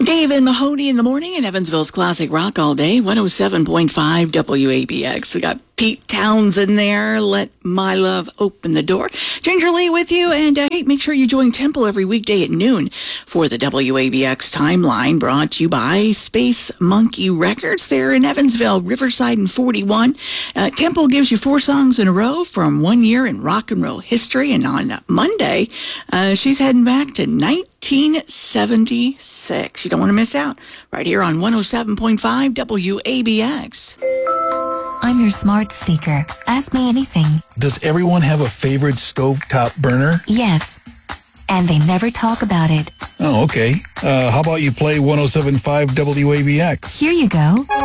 Dave and Mahoney in the morning in Evansville's Classic Rock all day, 107.5 WABX. We got Pete Townsend there, Let My Love Open the Door. Ginger Lee with you, and hey, make sure you join Temple every weekday at noon for the WABX Timeline, brought to you by Space Monkey Records there in Evansville, Riverside, and 41. Temple gives you 4 songs in a row from 1 year in rock and roll history, and on Monday, she's heading back to 1976. You don't want to miss out. Right here on 107.5 WABX. I'm your smart speaker. Ask me anything. Does everyone have a favorite stovetop burner? Yes. And they never talk about it. Oh, okay. How about you play 107.5 WABX? Here you go.